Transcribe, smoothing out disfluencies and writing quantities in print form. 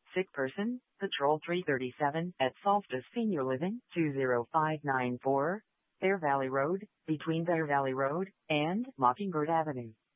Sick person, Patrol 337 at Solstice Senior Living, 20594, Bear Valley Road, between Bear Valley Road and Mockingbird Avenue.